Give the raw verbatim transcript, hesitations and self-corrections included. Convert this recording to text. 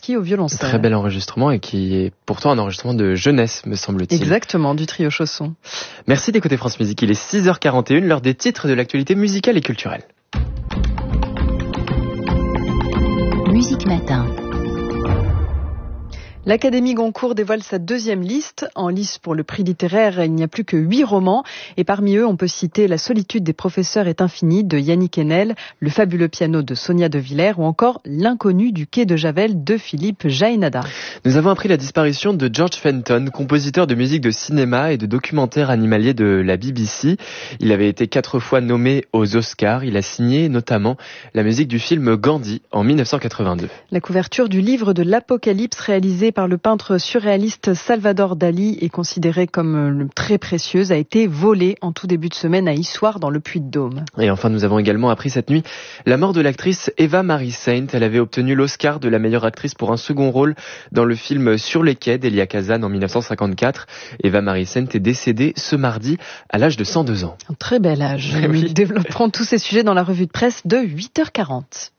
Tchaïkovski au violoncelle. Très bel enregistrement et qui est pourtant un enregistrement de jeunesse, me semble-t-il. Exactement, du trio Chausson. Merci d'écouter France Musique. Il est six heures quarante et une, l'heure des titres de l'actualité musicale et culturelle. Musique Matin. L'Académie Goncourt dévoile sa deuxième liste. En lice pour le prix littéraire, il n'y a plus que huit romans. Et parmi eux, on peut citer La solitude des professeurs est infinie de Yannick Enel, Le fabuleux piano de Sonia De Villers ou encore L'inconnu du quai de Javel de Philippe Jaénada. Nous avons appris la disparition de George Fenton, compositeur de musique de cinéma et de documentaires animaliers de la B B C. Il avait été quatre fois nommé aux Oscars. Il a signé notamment la musique du film Gandhi en dix-neuf cent quatre-vingt-deux. La couverture du livre de l'Apocalypse réalisé par le peintre surréaliste Salvador Dali est considérée comme très précieuse, a été volée en tout début de semaine à Issoire dans le Puy-de-Dôme. Et enfin, nous avons également appris cette nuit la mort de l'actrice Eva Marie Saint. Elle avait obtenu l'Oscar de la meilleure actrice pour un second rôle dans le film Sur les quais d'Elia Kazan en dix-neuf cent cinquante-quatre. Eva Marie Saint est décédée ce mardi à l'âge de cent deux ans. Un très bel âge. Oui. Nous développerons tous ces sujets dans la revue de presse de huit heures quarante.